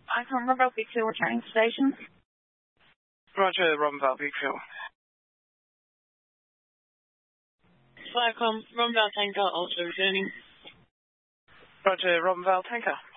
Icon Robinvale Big Fuel returning to station. Roger, Robinvale Big Fuel. Flycom, Robinvale Tanker, also returning. Roger, Robinvale Tanker.